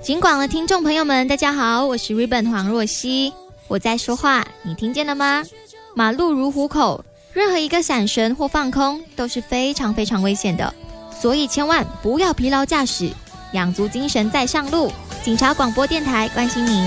警广的听众朋友们，大家好，我是 Ribbon 黄若曦，我在说话，你听见了吗？马路如虎口，任何一个闪神或放空都是非常非常危险的，所以千万不要疲劳驾驶，养足精神再上路。警察广播电台关心您。